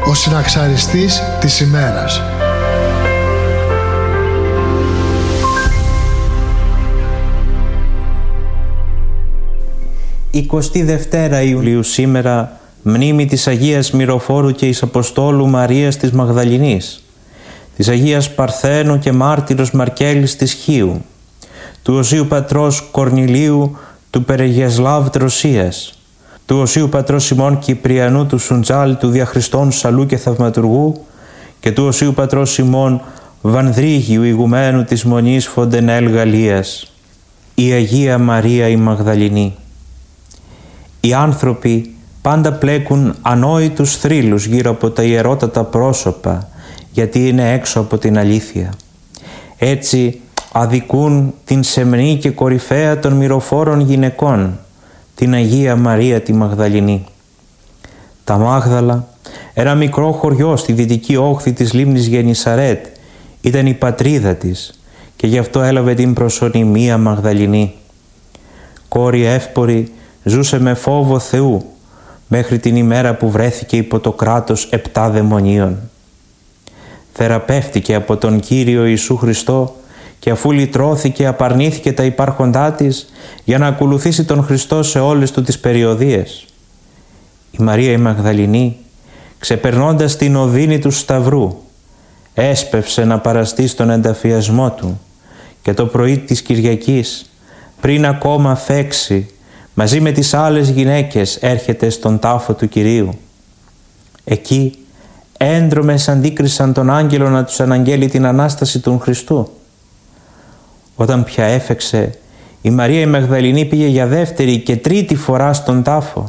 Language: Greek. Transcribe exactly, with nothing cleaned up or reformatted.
Ο συναξαριστής της ημέρας. εικοστή δεύτερη Ιουλίου σήμερα, μνήμη της Αγίας Μυροφόρου και εις Αποστόλου Μαρίας της Μαγδαληνής, της Αγίας Παρθένου και Μάρτυρος Μαρκέλης της Χίου, του Οσίου Πατρός Κορνηλίου του Περεγιασλάβ Τροσίας, του Οσίου Πατρός Σιμών Κυπριανού του Σουντζάλ του Διαχριστών Σαλού και Θαυματουργού και του Οσίου Πατρός Σιμών Βανδρίγιου ηγουμένου της Μονής Φοντενέλ Γαλλίας, η Αγία Μαρία η Μαγδαληνή. Οι άνθρωποι πάντα πλέκουν ανόητους θρύλους γύρω από τα ιερότατα πρόσωπα, γιατί είναι έξω από την αλήθεια. Έτσι αδικούν την σεμνή και κορυφαία των μυροφόρων γυναικών, την Αγία Μαρία τη Μαγδαληνή. Τα Μάγδαλα, ένα μικρό χωριό στη δυτική όχθη της λίμνης Γενισαρέτ, ήταν η πατρίδα της και γι' αυτό έλαβε την προσωνυμία Μαγδαληνή. Κόρη εύπορη, ζούσε με φόβο Θεού μέχρι την ημέρα που βρέθηκε υπό το κράτος επτά δαιμονίων. Θεραπεύτηκε από τον Κύριο Ιησού Χριστό και αφού λυτρώθηκε απαρνήθηκε τα υπάρχοντά της για να ακολουθήσει τον Χριστό σε όλες του τις περιοδίες. Η Μαρία η Μαγδαληνή, ξεπερνώντας την οδύνη του Σταυρού, έσπευσε να παραστεί στον ενταφιασμό του και το πρωί της Κυριακής, πριν ακόμα φέξει, μαζί με τις άλλες γυναίκες έρχεται στον τάφο του Κυρίου. Εκεί έντρομες αντίκρισαν τον άγγελο να τους αναγγέλει την Ανάσταση του Χριστού. Όταν πια έφεξε, η Μαρία η Μαγδαληνή πήγε για δεύτερη και τρίτη φορά στον τάφο